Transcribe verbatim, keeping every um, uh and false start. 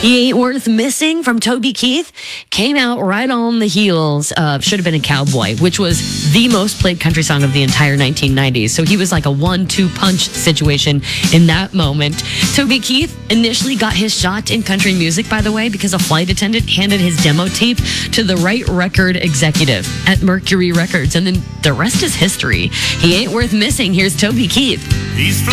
He Ain't Worth Missing from Toby Keith came out right on the heels of Should Have Been a Cowboy, which was the most played country song of the entire nineteen nineties. So he was like a one two punch situation in that moment. Toby Keith initially got his shot in country music, by the way, because a flight attendant handed his demo tape to the right record executive at Mercury Records. And then the rest is history. He Ain't Worth Missing. Here's Toby Keith. He's